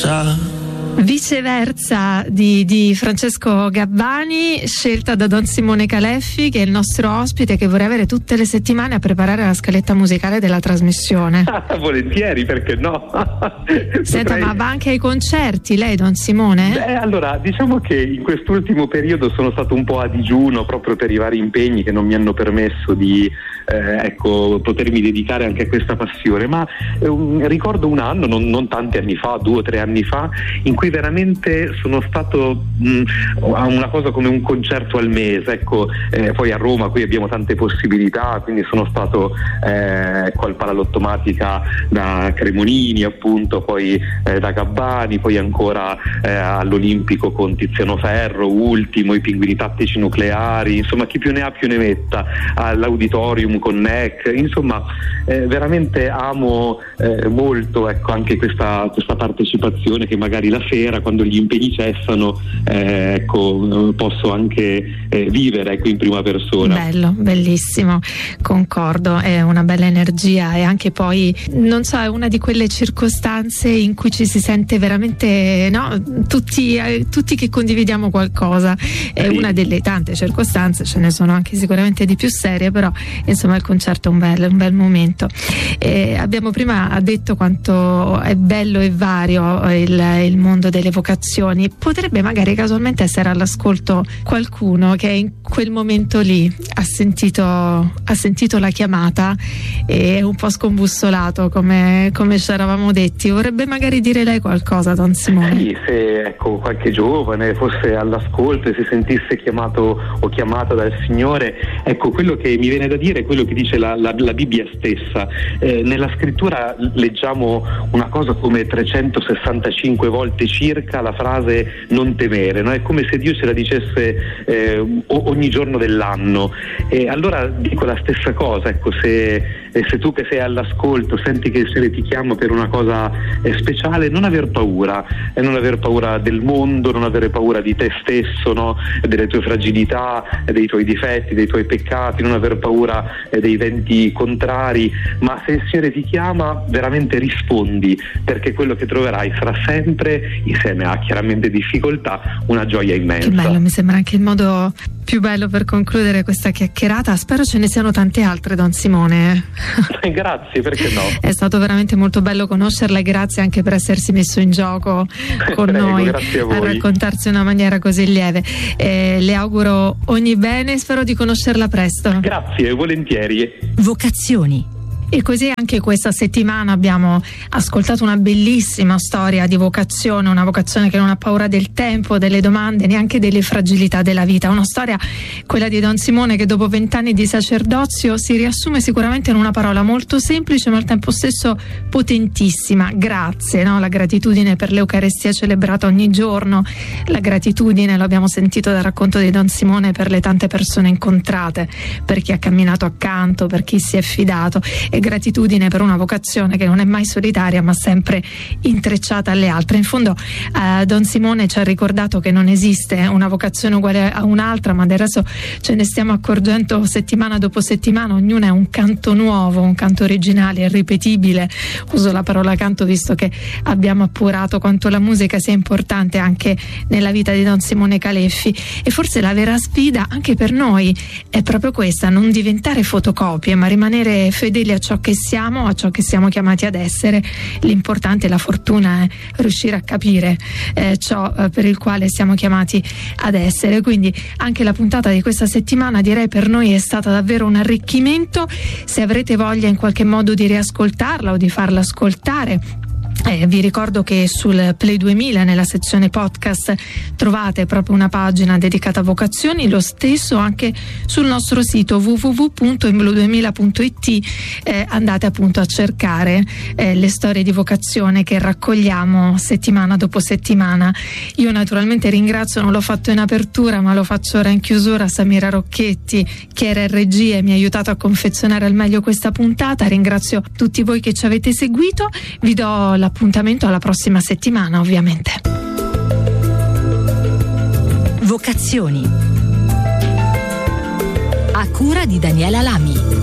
Viceversa di Francesco Gabbani, scelta da Don Simone Caleffi, che è il nostro ospite, che vorrei avere tutte le settimane a preparare la scaletta musicale della trasmissione. Volentieri, perché no? Senta, ma va anche ai concerti lei, Don Simone? Beh, allora, diciamo che in quest'ultimo periodo sono stato un po' a digiuno proprio per i vari impegni che non mi hanno permesso di potermi dedicare anche a questa passione, ma ricordo un anno, non tanti anni fa, 2 o 3 anni fa, in cui veramente sono stato a una cosa come un concerto al mese, poi a Roma qui abbiamo tante possibilità, quindi sono stato al Paralottomatica da Cremonini, appunto, poi da Gabbani, poi ancora all'Olimpico con Tiziano Ferro, ultimo i Pinguini Tattici Nucleari, insomma chi più ne ha più ne metta, all'Auditorium con NEC, insomma veramente amo molto anche questa partecipazione, che magari la sera, quando gli impegni cessano, posso anche vivere in prima persona. Bello, bellissimo, concordo, è una bella energia, e anche poi non so, è una di quelle circostanze in cui ci si sente veramente, no, tutti che condividiamo qualcosa. È sì. Una delle tante circostanze, ce ne sono anche sicuramente di più serie, però insomma il concerto è un bel momento. Abbiamo prima detto quanto è bello e vario il mondo delle vocazioni. Potrebbe magari casualmente essere all'ascolto qualcuno che in quel momento lì ha sentito la chiamata e è un po' scombussolato, come ci eravamo detti. Vorrebbe magari dire lei qualcosa, Don Simone? Sì, se qualche giovane fosse all'ascolto e si sentisse chiamato o chiamata dal Signore, quello che mi viene da dire è quello che dice la Bibbia stessa. Nella scrittura leggiamo una cosa come 365 volte circa la frase non temere, no? È come se Dio ce la dicesse ogni giorno dell'anno, e allora dico la stessa cosa, se tu che sei all'ascolto senti che il Signore ti chiama per una cosa speciale, non aver paura, non aver paura del mondo, non avere paura di te stesso, no? Delle tue fragilità, dei tuoi difetti, dei tuoi peccati, non aver paura dei venti contrari, ma se il Signore ti chiama veramente rispondi, perché quello che troverai sarà sempre, insieme a chiaramente difficoltà, una gioia immensa. Che bello, mi sembra anche il modo più bello per concludere questa chiacchierata. Spero ce ne siano tante altre, Don Simone. Grazie, perché no? È stato veramente molto bello conoscerla, e grazie anche per essersi messo in gioco con noi a raccontarsi in una maniera così lieve. Le auguro ogni bene e spero di conoscerla presto. Grazie, volentieri. Vocazioni. E così anche questa settimana abbiamo ascoltato una bellissima storia di vocazione, una vocazione che non ha paura del tempo, delle domande, neanche delle fragilità della vita. Una storia, quella di Don Simone, che dopo 20 anni di sacerdozio si riassume sicuramente in una parola molto semplice ma al tempo stesso potentissima: grazie, no? La gratitudine per l'Eucaristia celebrata ogni giorno, la gratitudine, lo abbiamo sentito dal racconto di Don Simone, per le tante persone incontrate, per chi ha camminato accanto, per chi si è fidato, e gratitudine per una vocazione che non è mai solitaria ma sempre intrecciata alle altre. In fondo Don Simone ci ha ricordato che non esiste una vocazione uguale a un'altra, ma del resto ce ne stiamo accorgendo settimana dopo settimana. Ognuna è un canto nuovo, un canto originale, irripetibile. Uso la parola canto visto che abbiamo appurato quanto la musica sia importante anche nella vita di Don Simone Caleffi, e forse la vera sfida anche per noi è proprio questa: non diventare fotocopie ma rimanere fedeli a ciò che siamo, a ciò che siamo chiamati ad essere. L'importante, la fortuna, è riuscire a capire ciò per il quale siamo chiamati ad essere. Quindi anche la puntata di questa settimana, direi, per noi è stata davvero un arricchimento. Se avrete voglia in qualche modo di riascoltarla o di farla ascoltare, vi ricordo che sul Play 2000, nella sezione podcast, trovate proprio una pagina dedicata a vocazioni, lo stesso anche sul nostro sito www.imblu2000.it. Andate appunto a cercare le storie di vocazione che raccogliamo settimana dopo settimana. Io naturalmente ringrazio, non l'ho fatto in apertura ma lo faccio ora in chiusura, Samira Rocchetti, che era in regia e mi ha aiutato a confezionare al meglio questa puntata. Ringrazio tutti voi che ci avete seguito, vi do l'appuntamento alla prossima settimana, ovviamente. Vocazioni, a cura di Daniela Lamy.